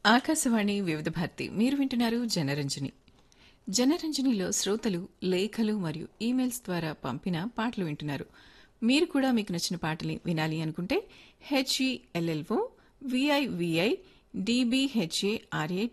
ఆకాశవాణి వివిధ భారతి మీరు వింటున్నారు జనరంజని. జనరంజనిలో శ్రోతలు లేఖలు మరియు ఈమెయిల్స్ ద్వారా పంపిన పాటలు వింటున్నారు. మీరు కూడా మీకు నచ్చిన పాటలు వినాలి అనుకుంటే HELLO VIVI DBHARA